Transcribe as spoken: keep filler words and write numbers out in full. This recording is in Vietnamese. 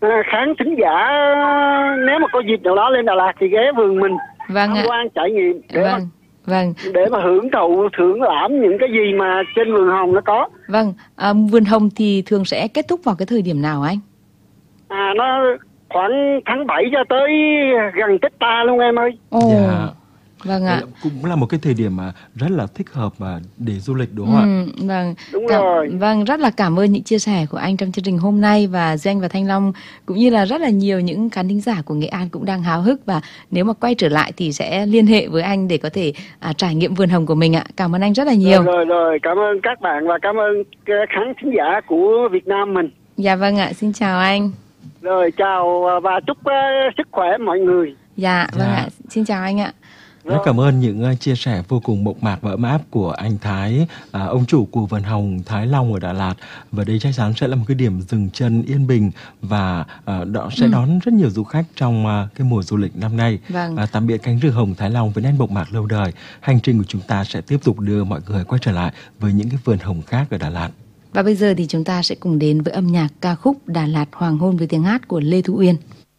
à, khán thính giả nếu mà có dịp nào đó lên Đà Lạt thì ghé vườn mình Vâng tham ạ. quan trải nghiệm để Vâng. Vâng. mà để mà hưởng thụ thưởng lãm những cái gì mà trên vườn hồng nó có. Vâng, à, vườn hồng thì thường sẽ kết thúc vào cái thời điểm nào anh? À, nó khoảng tháng bảy cho tới gần Tết ta luôn em ơi. Ồ. Dạ. Vâng Vậy ạ. là cũng là một cái thời điểm mà rất là thích hợp mà để du lịch đúng không ạ? Ừ, vâng. Đúng Cảm, rồi. Vâng, rất là cảm ơn những chia sẻ của anh trong chương trình hôm nay, và Duy Anh và Thanh Long cũng như là rất là nhiều những khán thính giả của Nghệ An cũng đang háo hức, và nếu mà quay trở lại thì sẽ liên hệ với anh để có thể à, trải nghiệm vườn hồng của mình ạ. Cảm ơn anh rất là nhiều. Rồi, rồi rồi, cảm ơn các bạn và cảm ơn khán thính giả của Việt Nam mình. Dạ vâng ạ, xin chào anh. Rồi chào và chúc uh, sức khỏe mọi người. Dạ, vâng Dạ. ạ, xin chào anh ạ. Rất cảm ơn những uh, chia sẻ vô cùng mộc mạc và ấm áp của anh Thái, uh, ông chủ của vườn hồng Thái Long ở Đà Lạt. Và đây chắc chắn sẽ là một cái điểm dừng chân yên bình và uh, đó sẽ Ừ. đón rất nhiều du khách trong uh, cái mùa du lịch năm nay. Vâng. Uh, tạm biệt cánh rừng hồng Thái Long với nét mộc mạc lâu đời. Hành trình của chúng ta sẽ tiếp tục đưa mọi người quay trở lại với những cái vườn hồng khác ở Đà Lạt. Và bây giờ thì chúng ta sẽ cùng đến với âm nhạc ca khúc Đà Lạt Hoàng hôn với tiếng hát của Lê Thu Uyên.